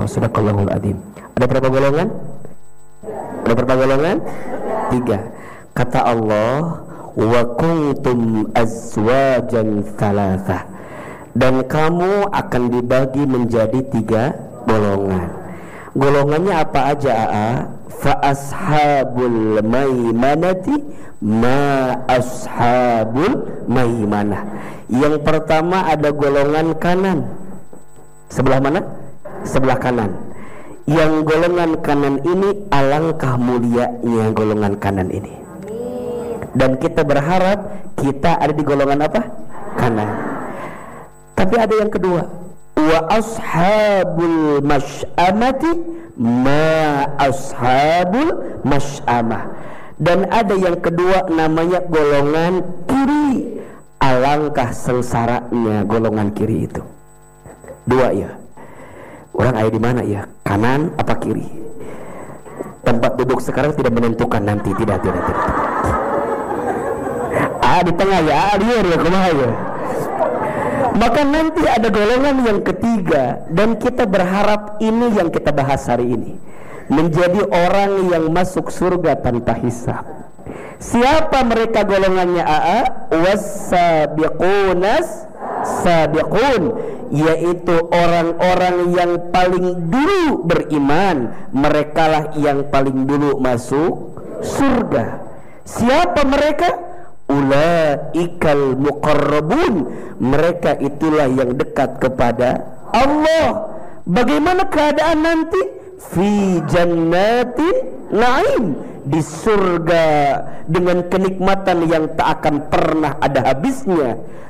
Sadaqallahul adzim. Ada berapa golongan? Ada berapa golongan? 3. Kata Allah, wa kuntum azwajan tsalatsa. Dan kamu akan dibagi menjadi 3 golongan. Golongannya apa aja? Fa ashabul maimanati ma ashabul maimanah. Yang pertama ada golongan kanan. Sebelah mana? Sebelah kanan. Yang golongan kanan ini, alangkah mulianya golongan kanan ini. Dan kita berharap kita ada di golongan apa? Kanan. Tapi ada yang kedua, wa ashabul masy'amati ma ashabul masy'amah. Dan ada yang kedua namanya golongan kiri. Alangkah sengsaranya golongan kiri itu. 2 ya. Orang ada di mana ya? Kanan apa kiri? Tempat duduk sekarang tidak menentukan nanti, tidak. Di tengah ya, liar ya, kumaha ya. Maka nanti ada golongan yang ketiga, dan kita berharap ini yang kita bahas hari ini, menjadi orang yang masuk surga tanpa hisab. Siapa mereka golongannya? Was-sabiqunas sabiqun, yaitu orang-orang yang paling dulu beriman. Merekalah yang paling dulu masuk surga. Siapa mereka? Ulaikal muqarrabun, mereka itulah yang dekat kepada Allah. Bagaimana keadaan nanti? Fi jannatin na'im, di surga dengan kenikmatan yang tak akan pernah ada habisnya.